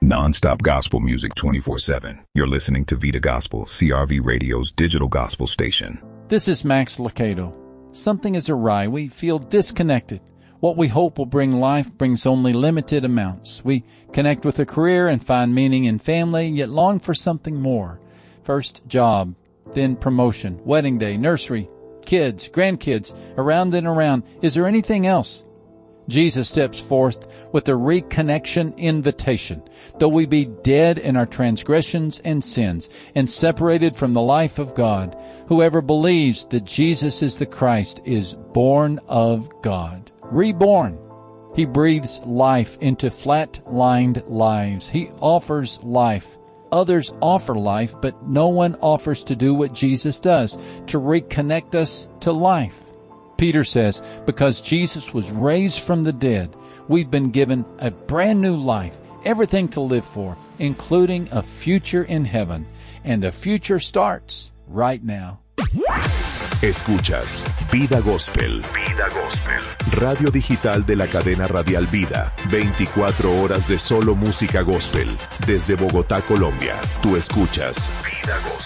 Non-stop gospel music 24/7. You're listening to Vida Gospel, CRV Radio's digital gospel station. This is Max Lucado. Something is awry. We feel disconnected. What we hope will bring life brings only limited amounts. We connect with a career and find meaning in family, yet long for something more. First, job, then promotion, wedding day, nursery, kids, grandkids, around and around. Is there anything else? Jesus steps forth with a reconnection invitation. Though we be dead in our transgressions and sins and separated from the life of God, whoever believes that Jesus is the Christ is born of God, reborn. He breathes life into flat-lined lives. He offers life. Others offer life, but no one offers to do what Jesus does, to reconnect us to life. Peter says, because Jesus was raised from the dead, we've been given a brand new life, everything to live for, including a future in heaven. And the future starts right now. Escuchas Vida Gospel. Vida Gospel. Radio digital de la cadena radial Vida. 24 horas de solo música gospel. Desde Bogotá, Colombia. Tú escuchas Vida Gospel.